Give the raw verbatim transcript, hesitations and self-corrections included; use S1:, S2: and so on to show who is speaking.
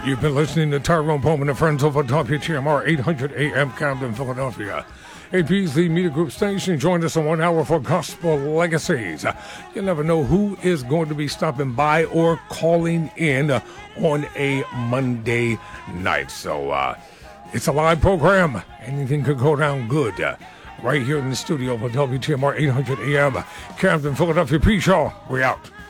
S1: You've been listening to Tyrone Bowman and Friends over W T M R eight hundred A M Camden, Philadelphia. A P Z Media Group Station. Join us in one hour for Gospel Legacies. You never know who is going to be stopping by or calling in on a Monday night. So uh, it's a live program. Anything could go down good. Uh, right here in the studio for W T M R eight hundred A M Camden, Philadelphia. Peace, y'all. We out.